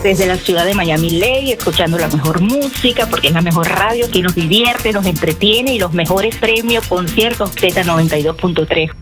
desde la ciudad de Miami Lake, escuchando la mejor música, porque es la mejor radio que nos divierte, nos entretiene y los mejores premios, conciertos Z92.3.